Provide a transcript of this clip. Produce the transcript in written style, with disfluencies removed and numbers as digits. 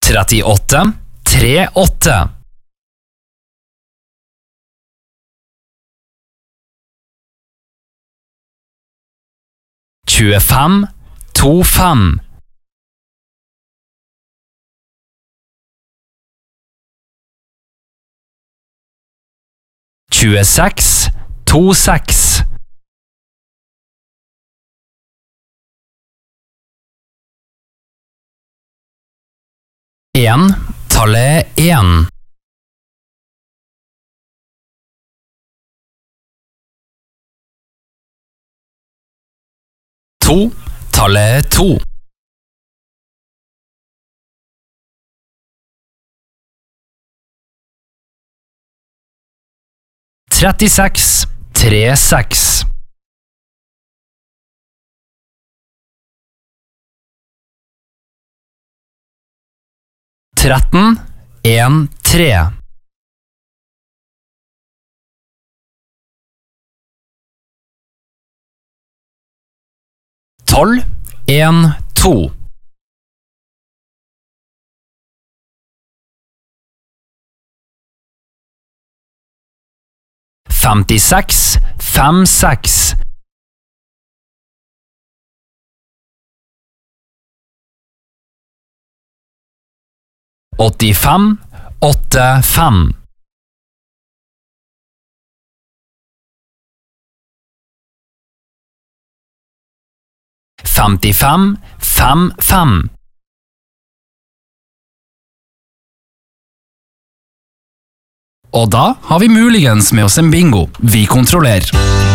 38 38 25 25 26 26 1 tallet 1 2 tallet 2 36 36 13 1 3 12 1 2 56 56 85 85 55 55 Og da har vi muligens med oss en bingo. Vi kontrollerer.